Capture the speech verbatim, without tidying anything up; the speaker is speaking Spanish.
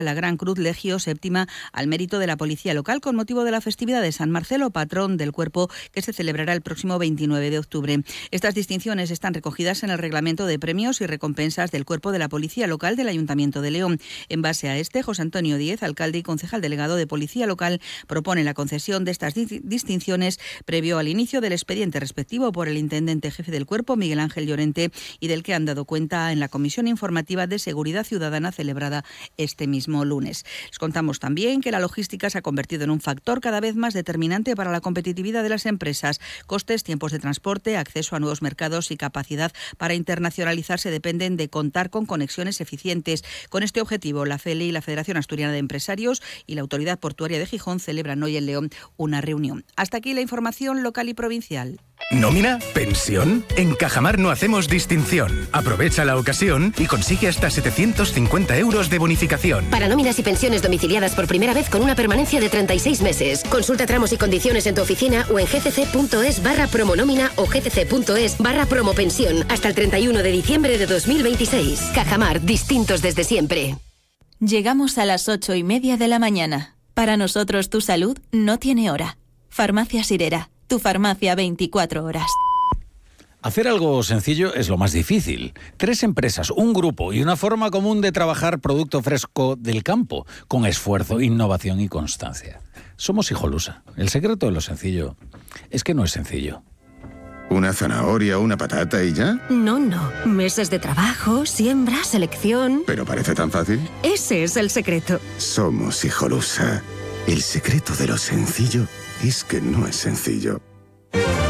la Gran Cruz Legio Séptima al mérito de la Policía Local con motivo de la festividad de San Marcelo, patrón del cuerpo, que se celebrará el próximo veintinueve de octubre. Estas distinciones están recogidas en el reglamento de premios y recompensas del Cuerpo de la Policía Local del Ayuntamiento de León. En base a este, José Antonio Díez, alcalde y concejal delegado de Policía Local, propone la concesión de estas di- distinciones previo al inicio del expediente respectivo por el intendente jefe del cuerpo, Miguel Ángel Llorente, y del que han dado cuenta en la Comisión Informativa de Seguridad Ciudadana celebrada este mismo lunes. Les contamos también que la logística se ha convertido en un factor cada vez más determinante para la competitividad de las empresas. Costes, tiempos de transporte, acceso a nuevos mercados y capacidad para internacionalizarse dependen de contar con conexiones eficientes. Con este objetivo, la F E L I, la Federación Asturiana de Empresarios y la Autoridad Portuaria de Gijón celebran hoy en León una reunión. Hasta aquí la información local y provincial. ¿Nómina? ¿Pensión? En Cajamar no hacemos distinción. Aprovecha la ocasión y consigue hasta setecientos cincuenta euros de bonificación. Para nóminas y pensiones domiciliadas por primera vez con una permanencia de treinta y seis meses. Consulta tramos y condiciones en tu oficina o en gcc.es barra promonómina o gcc.es barra promopensión hasta el treinta y uno de diciembre de dos mil veintiséis. Cajamar, distintos desde siempre. Llegamos a las ocho y media de la mañana. Para nosotros tu salud no tiene hora. Farmacia Sirera, tu farmacia veinticuatro horas. Hacer algo sencillo es lo más difícil. Tres empresas, un grupo y una forma común de trabajar producto fresco del campo, con esfuerzo, innovación y constancia. Somos Hijolusa. El secreto de lo sencillo es que no es sencillo. ¿Una zanahoria o una patata y ya? No, no. Meses de trabajo, siembra, selección... ¿Pero parece tan fácil? Ese es el secreto. Somos Hijolusa. El secreto de lo sencillo es que no es sencillo.